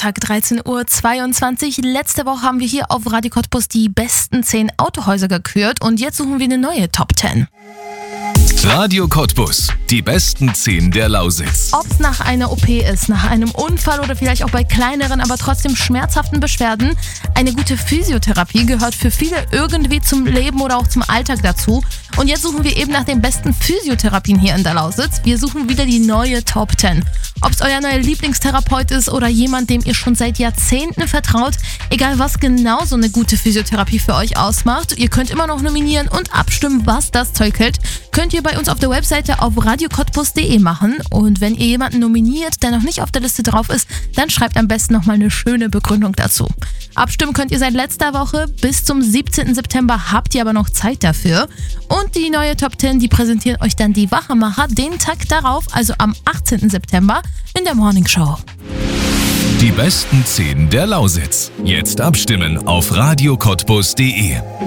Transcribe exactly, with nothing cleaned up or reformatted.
Montag, dreizehn Uhr zweiundzwanzig. Letzte Woche haben wir hier auf Radio Cottbus die besten zehn Autohäuser gekürt und jetzt suchen wir eine neue Top zehn. Radio Cottbus, die besten zehn der Lausitz. Ob es nach einer O P ist, nach einem Unfall oder vielleicht auch bei kleineren, aber trotzdem schmerzhaften Beschwerden, eine gute Physiotherapie gehört für viele irgendwie zum Leben oder auch zum Alltag dazu. Und jetzt suchen wir eben nach den besten Physiotherapien hier in der Lausitz. Wir suchen wieder die neue Top zehn. Ob es euer neuer Lieblingstherapeut ist oder jemand, dem ihr schon seit Jahrzehnten vertraut, egal was genau so eine gute Physiotherapie für euch ausmacht, ihr könnt immer noch nominieren und abstimmen, was das Zeug hält. Könnt ihr bei uns auf der Webseite auf radio cottbus punkt de machen. Und wenn ihr jemanden nominiert, der noch nicht auf der Liste drauf ist, dann schreibt am besten nochmal eine schöne Begründung dazu. Abstimmen könnt ihr seit letzter Woche. Bis zum siebzehnten September habt ihr aber noch Zeit dafür. Und die neue Top zehn, die präsentieren euch dann die Wachemacher den Tag darauf, also am achtzehnten September in der Morning Show. Die besten zehn der Lausitz. Jetzt abstimmen auf radio cottbus punkt de.